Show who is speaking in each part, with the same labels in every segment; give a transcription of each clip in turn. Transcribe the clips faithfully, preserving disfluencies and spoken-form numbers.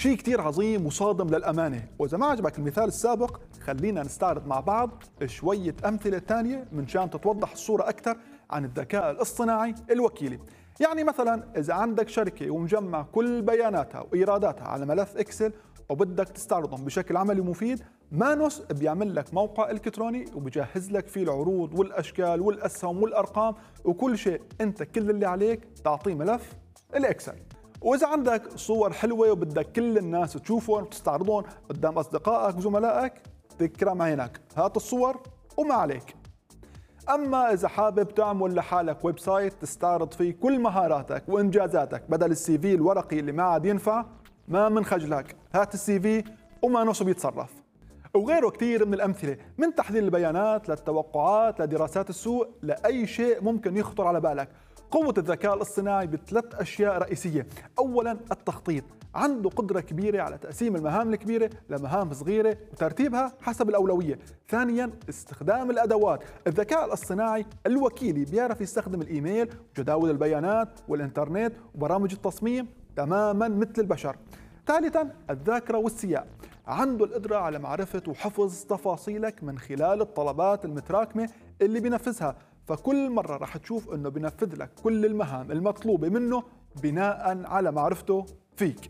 Speaker 1: شيء كتير عظيم وصادم للأمانة. وإذا ما عجبك المثال السابق خلينا نستعرض مع بعض شوية أمثلة تانية من شان تتوضح الصورة أكثر عن الذكاء الاصطناعي الوكيلي. يعني مثلا إذا عندك شركة ومجمع كل بياناتها وإيراداتها على ملف إكسل وبدك تستعرضهم بشكل عملي ومفيد، مانوس بيعمل لك موقع إلكتروني وبجهز لك فيه العروض والأشكال والأسهم والأرقام وكل شيء. أنت كل اللي عليك تعطيه ملف الإكسل. وإذا عندك صور حلوة وبدك كل الناس تشوفهم وتستعرضهم قدام أصدقائك وزملائك، تكرم عينك، هات الصور وما عليك. أما إذا حابب تعمل لحالك ويب سايت تستعرض فيه كل مهاراتك وإنجازاتك بدل السي في الورقي اللي ما عاد ينفع، ما من خجلك، هات السي في وما نصب يتصرف. وغيره كثير من الأمثلة، من تحليل البيانات للتوقعات لدراسات السوق لأي شيء ممكن يخطر على بالك. قوة الذكاء الاصطناعي بثلاث أشياء رئيسية. أولاً التخطيط، عنده قدرة كبيرة على تقسيم المهام الكبيرة لمهام صغيرة وترتيبها حسب الأولوية. ثانياً استخدام الأدوات، الذكاء الاصطناعي الوكيلي بيعرف يستخدم الإيميل وجداول البيانات والإنترنت وبرامج التصميم تماماً مثل البشر. ثالثاً الذاكرة والسياق، عنده القدرة على معرفة وحفظ تفاصيلك من خلال الطلبات المتراكمة اللي بينفذها، فكل مرة رح تشوف انه بينفذ لك كل المهام المطلوبة منه بناء على معرفته فيك.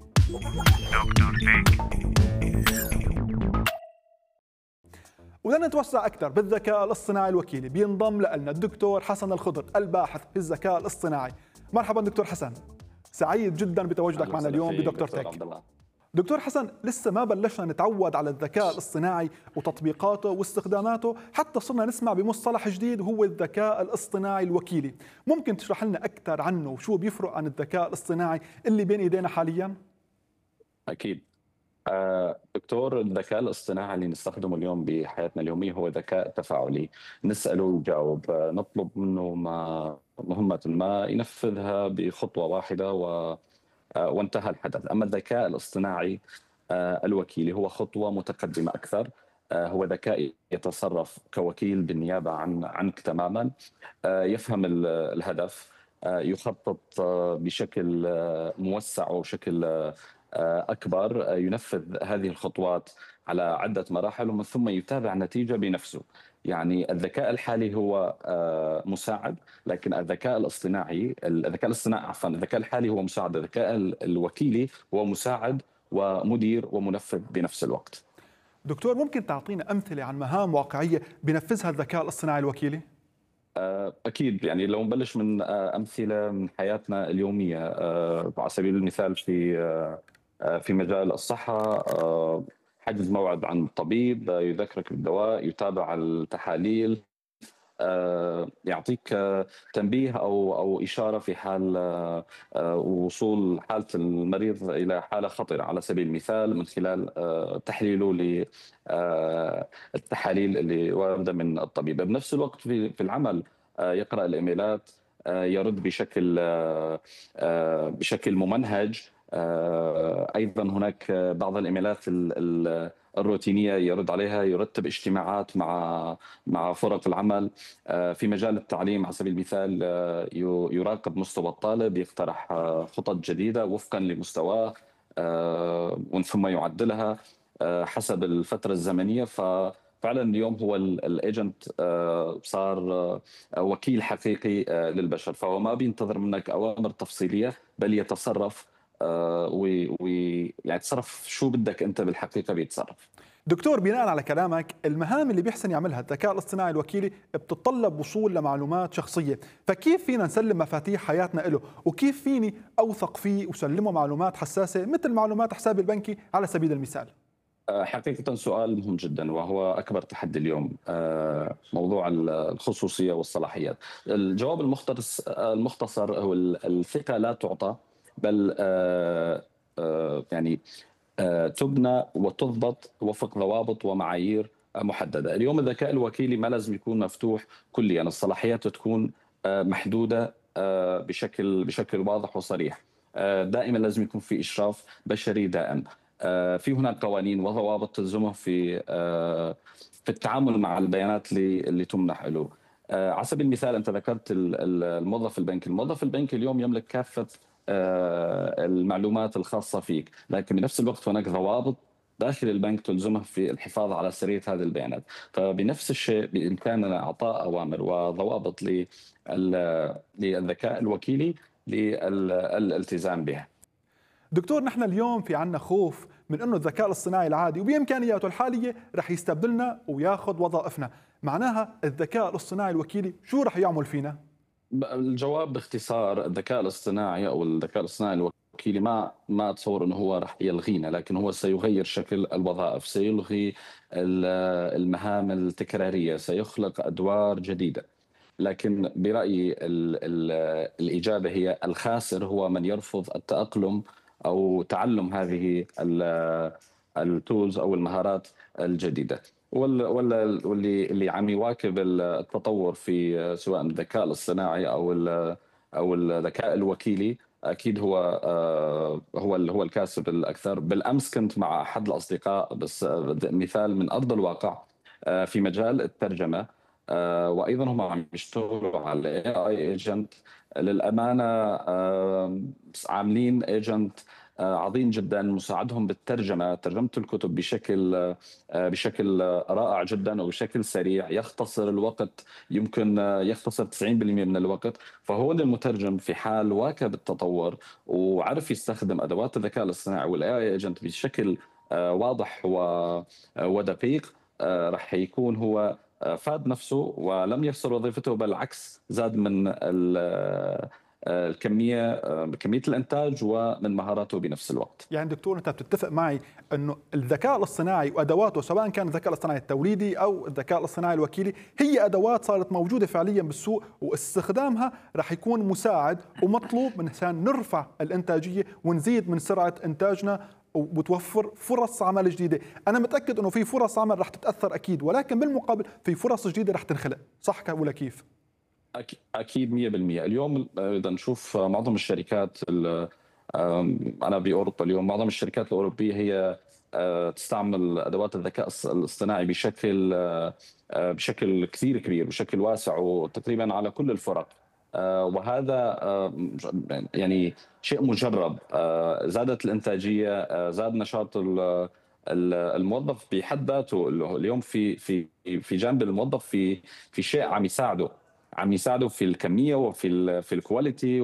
Speaker 1: ولنتوسع أكثر بالذكاء الاصطناعي الوكيلي بينضم لنا الدكتور حسن الخضر الباحث في الذكاء الاصطناعي. مرحبا دكتور حسن، سعيد جدا بتواجدك معنا اليوم بدكتور تك. دكتور حسن، لسه ما بلشنا نتعود على الذكاء الاصطناعي وتطبيقاته واستخداماته، حتى صرنا نسمع بمصطلح جديد هو الذكاء الاصطناعي الوكيلي. ممكن تشرح لنا أكثر عنه وشو بيفرق عن الذكاء الاصطناعي اللي بين إيدينا حاليا؟
Speaker 2: أكيد. آه، دكتور، الذكاء الاصطناعي اللي نستخدمه اليوم بحياتنا اليومية هو ذكاء تفاعلي، نسأله ويجاوب، آه، نطلب منه ما مهمة ما ينفذها بخطوة واحدة و وانتهى الحدث. أما الذكاء الاصطناعي الوكيلي هو خطوة متقدمة أكثر، هو ذكاء يتصرف كوكيل بالنيابة عن عنك تماما، يفهم الهدف، يخطط بشكل موسع وبشكل أكبر، ينفذ هذه الخطوات على عدة مراحل ومن ثم يتابع النتيجة بنفسه. يعني الذكاء الحالي هو مساعد، لكن الذكاء الاصطناعي الذكاء الاصطناعي عفوا الذكاء الحالي هو مساعد، الذكاء الوكيلي هو مساعد ومدير ومنفذ بنفس الوقت.
Speaker 1: دكتور، ممكن تعطينا أمثلة عن مهام واقعية بنفذها الذكاء الاصطناعي الوكيلي؟
Speaker 2: أكيد. يعني لو نبلش من أمثلة من حياتنا اليومية، على سبيل المثال في في مجال الصحة، حجز موعد عند الطبيب، يذكرك بالدواء، يتابع التحاليل، يعطيك تنبيه او او اشاره في حال وصول حاله المريض الى حاله خطره، على سبيل المثال من خلال تحليله للتحاليل اللي وارده من الطبيب. بنفس الوقت في في العمل يقرا الايميلات، يرد بشكل بشكل ممنهج. ايضا هناك بعض الايميلات الروتينيه يرد عليها، يرتب اجتماعات مع مع فرق العمل. في مجال التعليم على سبيل المثال يراقب مستوى الطالب، يقترح خطط جديده وفقا لمستواه ومن ثم يعدلها حسب الفتره الزمنيه. ففعلا اليوم هو الايجنت صار وكيل حقيقي للبشر، فهو ما بينتظر منك اوامر تفصيليه بل يتصرف ويعني يتصرف شو بدك انت بالحقيقه بيتصرف.
Speaker 1: دكتور، بناء على كلامك المهام اللي بيحسن يعملها الذكاء الاصطناعي الوكيلي بتتطلب وصول لمعلومات شخصيه، فكيف فينا نسلم مفاتيح حياتنا له؟ وكيف فيني اوثق فيه وسلمه معلومات حساسه مثل معلومات حسابي البنكي على سبيل المثال؟
Speaker 2: حقيقة سؤال مهم جدا، وهو أكبر تحدي اليوم، موضوع الخصوصية والصلاحيات. الجواب المختصر المختصر هو الثقة لا تعطى، بل يعني تبنى وتضبط وفق ضوابط ومعايير محددة. اليوم الذكاء الوكيلي ما لازم يكون مفتوح كليا، يعني الصلاحيات تكون محدودة بشكل بشكل واضح وصريح. دائما لازم يكون في إشراف بشري دائم. في هناك قوانين وضوابط تلزمه في في التعامل مع البيانات اللي اللي تمنح له. على سبيل المثال انت ذكرت الموظف البنكي، الموظف البنكي اليوم يملك كافه آه، المعلومات الخاصة فيك، لكن بنفس الوقت هناك ضوابط داخل البنك تلزمه في الحفاظ على سرية هذه البيانات. فبنفس الشيء بإمكاننا إعطاء أوامر وضوابط لل- للذكاء الوكيلي للالتزام بها.
Speaker 1: دكتور، نحن اليوم في عنا خوف من انه الذكاء الاصطناعي العادي وبامكانياته الحاليه رح يستبدلنا وياخذ وظائفنا، معناها الذكاء الاصطناعي الوكيلي شو رح يعمل فينا؟
Speaker 2: الجواب باختصار، الذكاء الاصطناعي او الذكاء الاصطناعي الوكيلي ما ما اتصور انه هو راح يلغينا، لكن هو سيغير شكل الوظائف، سيلغي ال- المهام التكراريه، سيخلق ادوار جديده. لكن برايي ال ال الاجابه هي الخاسر هو من يرفض التاقلم او تعلم هذه التولز او المهارات الجديده. وال- وال- واللي اللي عم يواكب التطور في سواء الذكاء الاصطناعي او ال- او الذكاء الوكيلي اكيد هو آه، هو ال- هو الكاسب الاكثر. بالامس كنت مع احد الاصدقاء، بس آه، مثال من ارض الواقع آه، في مجال الترجمه، آه، وايضا هم عم يشتغلوا على الاي اي ايجنت. للامانه آه، عاملين ايجنت عظيم جدا مساعدهم بالترجمه، ترجمه الكتب بشكل آه، بشكل رائع جدا وبشكل سريع، يختصر الوقت، يمكن آه، يختصر تسعين بالمئة من الوقت. فهو المترجم في حال واكب التطور وعرف يستخدم ادوات الذكاء الاصطناعي والاي اي ايجنت بشكل آه، واضح و- ودقيق، آه، رح يكون هو آه، فاد نفسه ولم يخسر وظيفته، بالعكس زاد من ال- آه، الكميه آه، كميه الانتاج ومن مهاراته بنفس الوقت.
Speaker 1: يعني دكتور، انت بتتفق معي انه الذكاء الاصطناعي وادواته، سواء كان الذكاء الاصطناعي التوليدي او الذكاء الاصطناعي الوكيلي، هي ادوات صارت موجوده فعليا بالسوق، واستخدامها رح يكون مساعد ومطلوب من عشان نرفع الانتاجيه ونزيد من سرعه انتاجنا وبتوفر فرص عمل جديده. انا متاكد انه في فرص عمل رح تتاثر اكيد، ولكن بالمقابل في فرص جديده رح تنخلق، صح ولا كيف؟
Speaker 2: أك- اكيد مئة بالمئة. اليوم آه، اذا نشوف آه، معظم الشركات ال- آم، انا باوروبا اليوم معظم الشركات الاوروبيه هي آه، تستعمل ادوات الذكاء الص- الاصطناعي بشكل آه، آه، بشكل كثير كبير، بشكل واسع، وتقريبا على كل الفرق. آه، وهذا آه، يعني شيء مجرب. آه، زادت الانتاجيه، آه، زاد نشاط ال- ال- الموظف بحد ذاته. اليوم في في في جانب الموظف في في شيء عم يساعده، عم يساعده في الكميه وفي ال في الكواليتي،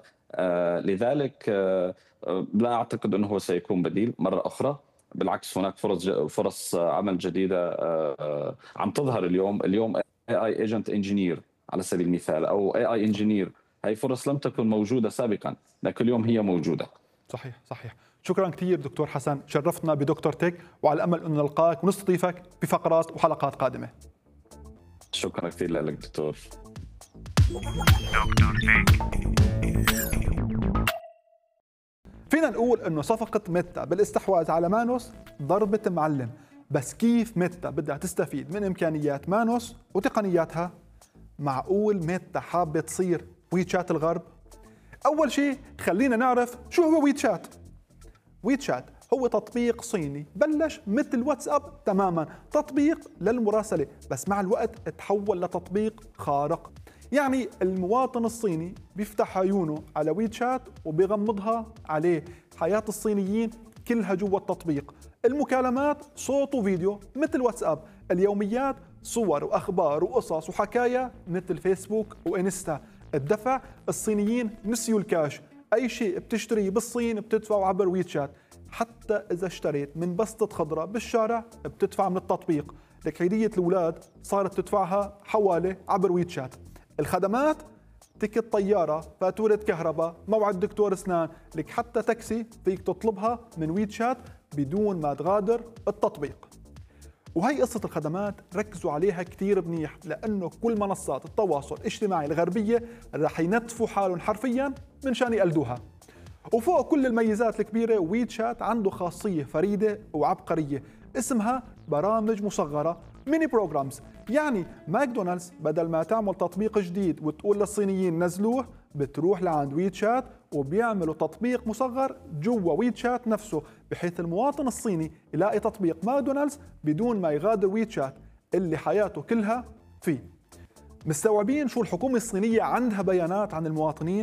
Speaker 2: ولذلك لا اعتقد انه هو سيكون بديل مره اخرى. بالعكس هناك فرص ج- فرص عمل جديده آه، آه، عم تظهر اليوم. اليوم اي اي ايجنت انجينير على سبيل المثال، او اي اي انجينير، هي فرص لم تكن موجوده سابقا، لكن اليوم هي موجوده.
Speaker 1: صحيح صحيح. شكرا كثير دكتور حسن، شرفتنا بدكتور تك، وعلى امل انه نلقاك ونستضيفك بفقرات وحلقات قادمه.
Speaker 2: شكرا كثير لك دكتور.
Speaker 1: فينا نقول انه صفقة ميتا بالاستحواذ على مانوس ضربة معلم، بس كيف ميتا بدها تستفيد من امكانيات مانوس وتقنياتها؟ معقول ميتا حابة تصير ويتشات الغرب؟ اول شيء خلينا نعرف شو هو ويتشات. ويتشات هو تطبيق صيني بلش مثل واتساب تماما، تطبيق للمراسلة، بس مع الوقت تحول لتطبيق خارق. يعني المواطن الصيني بيفتح عيونه على ويتشات وبيغمضها عليه. حياة الصينيين كلها جوا التطبيق، المكالمات صوت وفيديو مثل واتساب، اليوميات صور وأخبار وقصص وحكاية مثل فيسبوك وإنستا. الدفع، الصينيين نسيوا الكاش، أي شيء بتشتريه بالصين بتدفعه عبر ويتشات. حتى إذا اشتريت من بسطة خضراء بالشارع بتدفع من التطبيق. لك عيدية الأولاد صارت تدفعها حوالي عبر ويتشات. الخدمات، تيكت طيارة، فاتورة كهرباء، موعد دكتور أسنان، لك حتى تاكسي فيك تطلبها من ويتشات بدون ما تغادر التطبيق. وهي قصة الخدمات ركزوا عليها كتير منيح، لأنه كل منصات التواصل الاجتماعي الغربية رح ينتفوا حالهم حرفياً من شان يقلدوها. وفوق كل الميزات الكبيرة، ويتشات عنده خاصية فريدة وعبقرية اسمها برامج مصغرة، ميني بروجرامز. يعني ماكدونالدز بدل ما تعمل تطبيق جديد وتقول للصينيين نزلوه، بتروح لعند ويتشات وبيعملوا تطبيق مصغر جوا ويتشات نفسه، بحيث المواطن الصيني يلاقي تطبيق ماكدونالدز بدون ما يغادر ويتشات اللي حياته كلها فيه. مستوعبين شو الحكومة الصينية عندها بيانات عن المواطنين؟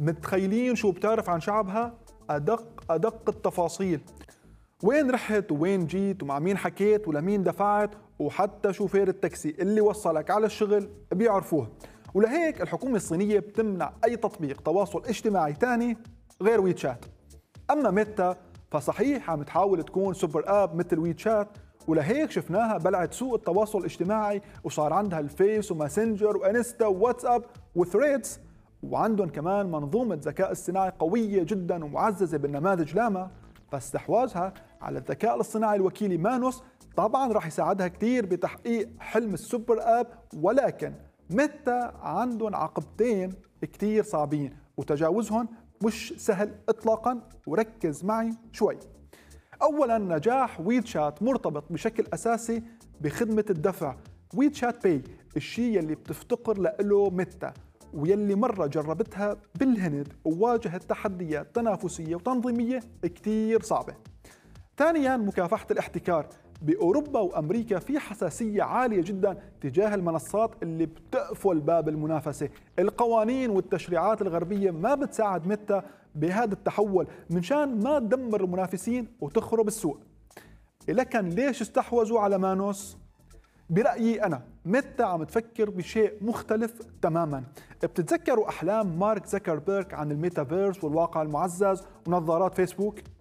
Speaker 1: متخيلين شو بتعرف عن شعبها؟ أدق أدق التفاصيل، وين رحت ووين جيت ومع مين حكيت ولمين دفعت، وحتى شوفير التاكسي اللي وصلك على الشغل بيعرفوه. ولهيك الحكومة الصينية بتمنع أي تطبيق تواصل اجتماعي تاني غير ويتشات. أما ميتا فصحيح عم تحاول تكون سوبر آب مثل ويتشات، ولهيك شفناها بلعت سوق التواصل الاجتماعي وصار عندها الفيس وماسنجر وانستا وواتساب وثريدز، وعندهم كمان منظومة ذكاء اصطناعي قوية جدا ومعززة بالنماذج لاما. فاستحواذها على الذكاء الاصطناعي الوكيلي مانوس طبعا راح يساعدها كثير بتحقيق حلم السوبر اب، ولكن ميتا عندهم عقبتين كثير صعبين وتجاوزهم مش سهل اطلاقا، وركز معي شوي. اولا نجاح ويتشات مرتبط بشكل اساسي بخدمة الدفع ويتشات باي، الشيء يلي بتفتقر له ميتا ويلي مرة جربتها بالهند وواجهت تحديات تنافسية وتنظيمية كتير صعبة. ثانياً مكافحة الاحتكار. بأوروبا وأمريكا في حساسية عالية جداً تجاه المنصات اللي بتقفل باب المنافسة. القوانين والتشريعات الغربية ما بتساعد ميتا بهذا التحول منشان ما تدمر المنافسين وتخرب السوق. لكن ليش استحوذوا على مانوس؟ برأيي أنا ميتا عم تفكر بشيء مختلف تماماً. بتتذكروا أحلام مارك زكربيرج عن الميتافيرس والواقع المعزز ونظارات فيسبوك؟